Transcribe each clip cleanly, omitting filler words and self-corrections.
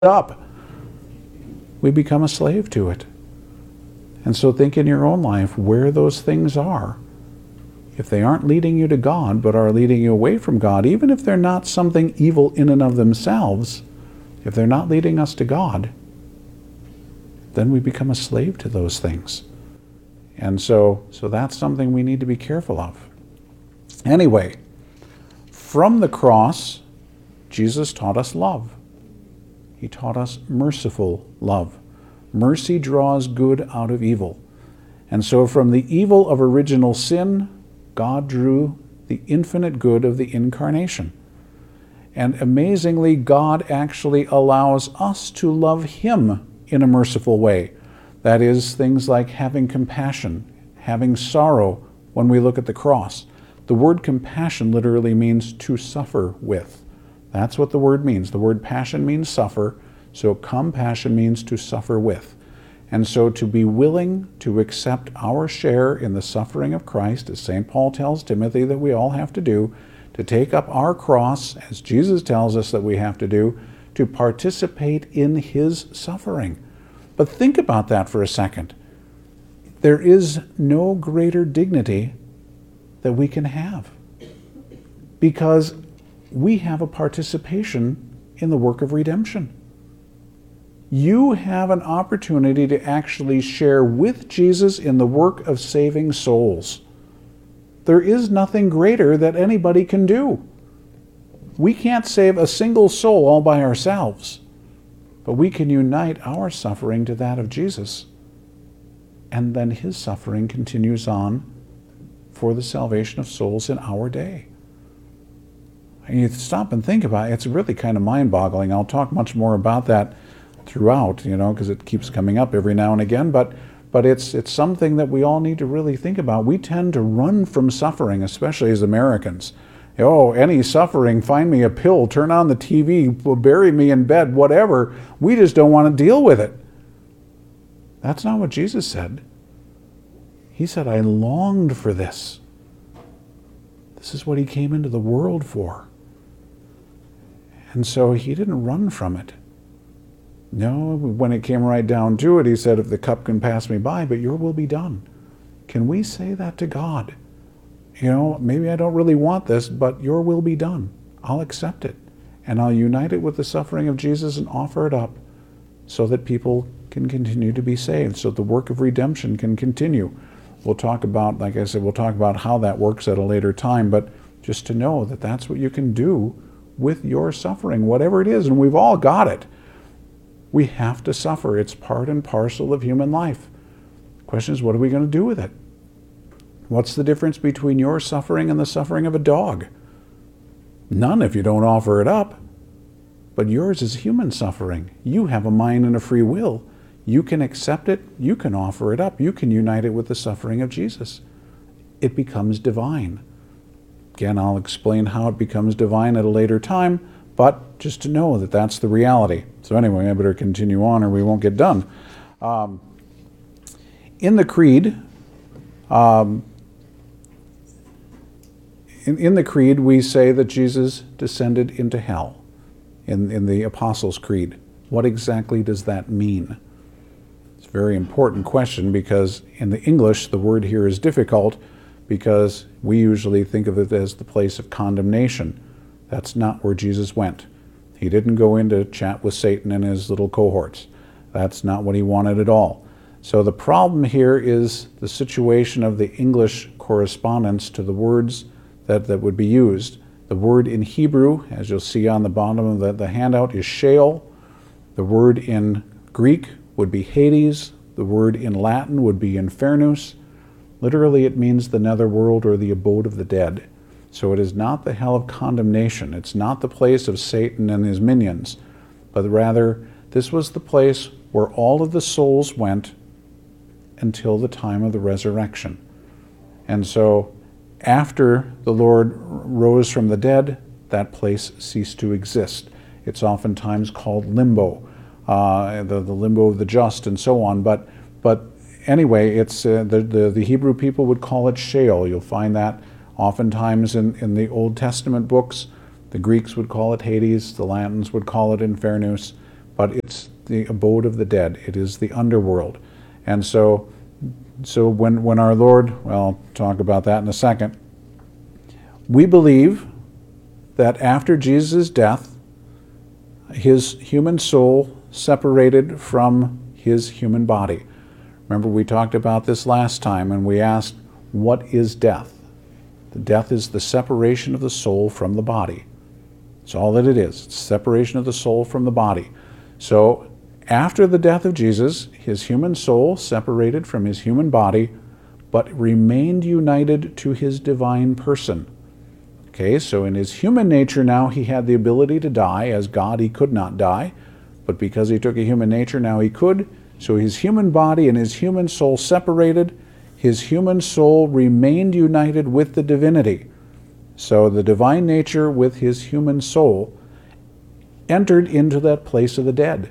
up, we become a slave to it. And so think in your own life where those things are. If they aren't leading you to God, but are leading you away from God, even if they're not something evil in and of themselves, if they're not leading us to God, then we become a slave to those things. And so that's something we need to be careful of. Anyway, from the cross, Jesus taught us love. He taught us merciful love. Mercy draws good out of evil. And so from the evil of original sin, God drew the infinite good of the incarnation. And amazingly, God actually allows us to love Him in a merciful way. That is, things like having compassion, having sorrow when we look at the cross. The word compassion literally means to suffer with. That's what the word means. The word passion means suffer, so compassion means to suffer with. And so to be willing to accept our share in the suffering of Christ, as St. Paul tells Timothy that we all have to do, to take up our cross, as Jesus tells us that we have to do, to participate in His suffering. But think about that for a second. There is no greater dignity that we can have, because we have a participation in the work of redemption. You have an opportunity to actually share with Jesus in the work of saving souls. There is nothing greater that anybody can do. We can't save a single soul all by ourselves, but we can unite our suffering to that of Jesus, and then His suffering continues on for the salvation of souls in our day. And you stop and think about it, it's really kind of mind-boggling. I'll talk much more about that throughout, because it keeps coming up every now and again, but it's something that we all need to really think about. We tend to run from suffering, especially as Americans. Oh, any suffering, find me a pill, turn on the TV, bury me in bed, whatever. We just don't want to deal with it. That's not what Jesus said. He said, I longed for this. This is what He came into the world for. And so He didn't run from it. No, when it came right down to it, He said, if the cup can pass me by, but your will be done. Can we say that to God? Maybe I don't really want this, but your will be done. I'll accept it. And I'll unite it with the suffering of Jesus and offer it up so that people can continue to be saved, so the work of redemption can continue. We'll talk about, like I said, we'll talk about how that works at a later time, but just to know that that's what you can do with your suffering, whatever it is, and we've all got it. We have to suffer. It's part and parcel of human life. The question is, what are we going to do with it? What's the difference between your suffering and the suffering of a dog? None if you don't offer it up. But yours is human suffering. You have a mind and a free will. You can accept it. You can offer it up. You can unite it with the suffering of Jesus. It becomes divine. Again, I'll explain how it becomes divine at a later time, but just to know that that's the reality. So anyway, I better continue on or we won't get done. In the Creed, in the Creed, we say that Jesus descended into hell. In the Apostles' Creed, what exactly does that mean? It's a very important question, because in the English, the word here is difficult because we usually think of it as the place of condemnation. That's not where Jesus went. He didn't go in to chat with Satan and his little cohorts. That's not what He wanted at all. So the problem here is the situation of the English correspondence to the words that would be used. The word in Hebrew, as you'll see on the bottom of the handout, is Sheol. The word in Greek would be Hades. The word in Latin would be Infernus. Literally, it means the netherworld or the abode of the dead. So it is not the hell of condemnation. It's not the place of Satan and his minions, but rather this was the place where all of the souls went until the time of the resurrection. And so after the Lord rose from the dead, that place ceased to exist. It's oftentimes called limbo, the limbo of the just and so on. But anyway, it's the Hebrew people would call it Sheol. You'll find that oftentimes in the Old Testament books. The Greeks would call it Hades, the Latins would call it Infernus, but it's the abode of the dead. It is the underworld. And so when our Lord, well, I'll talk about that in a second, we believe that after Jesus' death, his human soul separated from his human body. Remember, we talked about this last time, and we asked, what is death? The death is the separation of the soul from the body. That's all that it is. It's separation of the soul from the body. So after the death of Jesus, his human soul separated from his human body, but remained united to his divine person. Okay, so in his human nature now, he had the ability to die. As God, he could not die. But because he took a human nature, now he could. So his human body and his human soul separated. His human soul remained united with the divinity. So the divine nature with his human soul entered into that place of the dead.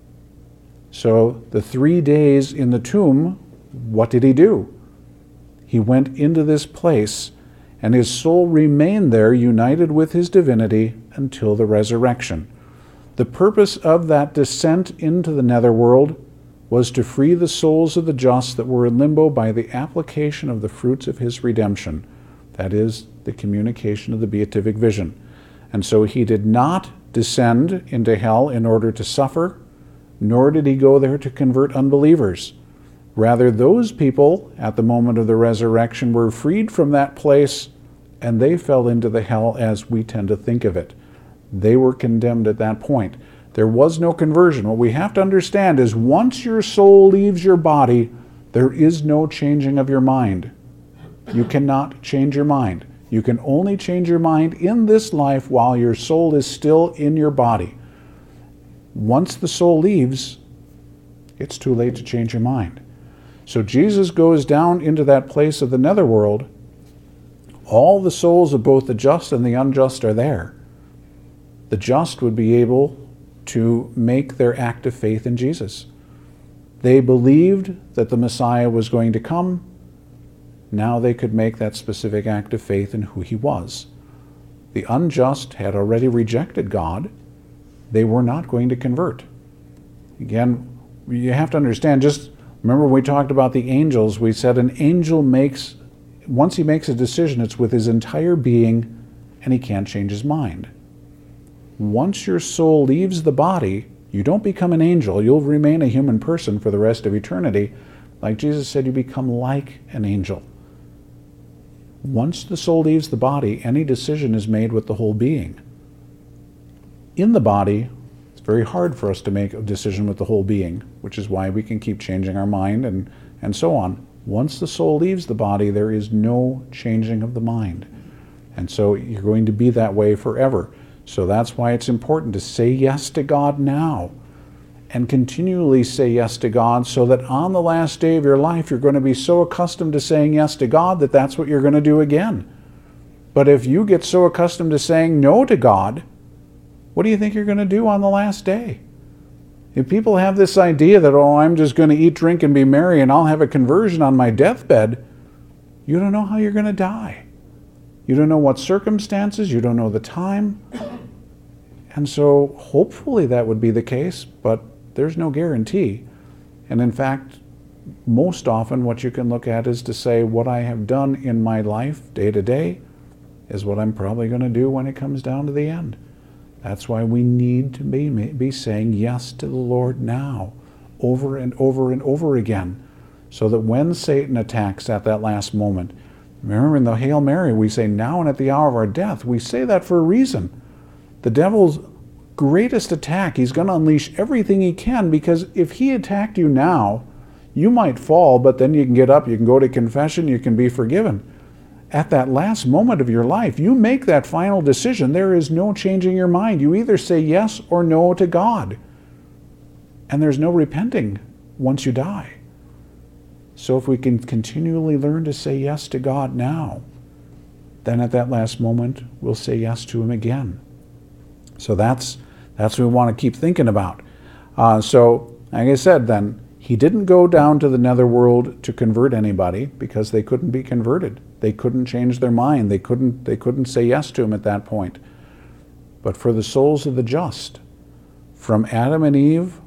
So the 3 days in the tomb, what did he do? He went into this place, and his soul remained there united with his divinity until the resurrection. The purpose of that descent into the netherworld was to free the souls of the just that were in limbo by the application of the fruits of his redemption. That is, the communication of the beatific vision. And so he did not descend into hell in order to suffer, nor did he go there to convert unbelievers. Rather, those people at the moment of the resurrection were freed from that place, and they fell into the hell as we tend to think of it. They were condemned at that point. There was no conversion. What we have to understand is once your soul leaves your body, there is no changing of your mind. You cannot change your mind. You can only change your mind in this life while your soul is still in your body. Once the soul leaves, it's too late to change your mind. So Jesus goes down into that place of the netherworld. All the souls of both the just and the unjust are there. The just would be able to make their act of faith in Jesus. They believed that the Messiah was going to come. Now they could make that specific act of faith in who he was. The unjust had already rejected God. They were not going to convert. Again, you have to understand, just remember when we talked about the angels, we said an angel once he makes a decision, it's with his entire being, and he can't change his mind. Once your soul leaves the body, you don't become an angel. You'll remain a human person for the rest of eternity. Like Jesus said, you become like an angel. Once the soul leaves the body, any decision is made with the whole being. In the body, it's very hard for us to make a decision with the whole being, which is why we can keep changing our mind and so on. Once the soul leaves the body, there is no changing of the mind. And so you're going to be that way forever. So that's why it's important to say yes to God now and continually say yes to God, so that on the last day of your life, you're going to be so accustomed to saying yes to God that that's what you're going to do again. But if you get so accustomed to saying no to God, what do you think you're going to do on the last day? If people have this idea that, oh, I'm just going to eat, drink, and be merry, and I'll have a conversion on my deathbed, you don't know how you're going to die. You don't know what circumstances, you don't know the time. And so hopefully that would be the case, but there's no guarantee. And in fact, most often what you can look at is to say what I have done in my life day to day is what I'm probably going to do when it comes down to the end. That's why we need to be saying yes to the Lord now, over and over and over again, so that when Satan attacks at that last moment, remember in the Hail Mary we say now and at the hour of our death. We say that for a reason. The devil's greatest attack, he's going to unleash everything he can, because if he attacked you now, you might fall, but then you can get up, you can go to confession, you can be forgiven. At that last moment of your life, you make that final decision. There is no changing your mind. You either say yes or no to God. And there's no repenting once you die. So if we can continually learn to say yes to God now, then at that last moment, we'll say yes to him again. So that's what we want to keep thinking about. So, like I said then, he didn't go down to the netherworld to convert anybody, because they couldn't be converted. They couldn't change their mind. They couldn't say yes to him at that point. But for the souls of the just, from Adam and Eve